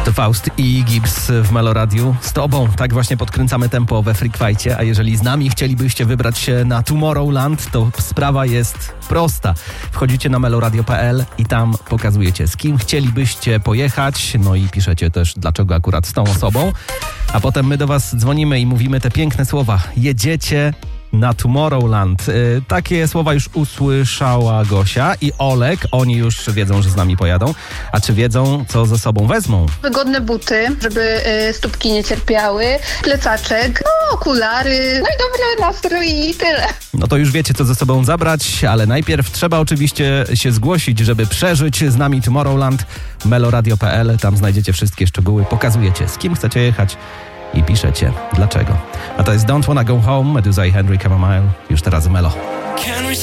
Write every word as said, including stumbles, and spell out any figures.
To Faust i Gibbs w Meloradiu. Z tobą tak właśnie podkręcamy tempo we Freak Fightie, a jeżeli z nami chcielibyście wybrać się na Tomorrowland, to sprawa jest prosta. Wchodzicie na meloradio kropka p l i tam pokazujecie, z kim chcielibyście pojechać, no i piszecie też, dlaczego akurat z tą osobą, a potem my do was dzwonimy i mówimy te piękne słowa. Jedziecie na Tomorrowland. Yy, takie słowa już usłyszała Gosia i Olek. Oni już wiedzą, że z nami pojadą. A czy wiedzą, co ze sobą wezmą? Wygodne buty, żeby y, stópki nie cierpiały, plecaczek, no, okulary, no i dobry nastrój i tyle. No to już wiecie, co ze sobą zabrać, ale najpierw trzeba oczywiście się zgłosić, żeby przeżyć z nami Tomorrowland. meloradio kropka p l, tam znajdziecie wszystkie szczegóły, pokazujecie, z kim chcecie jechać i piszecie dlaczego. A to jest Don't Wanna Go Home, Meduza i Henry Camomile. Już teraz Melo.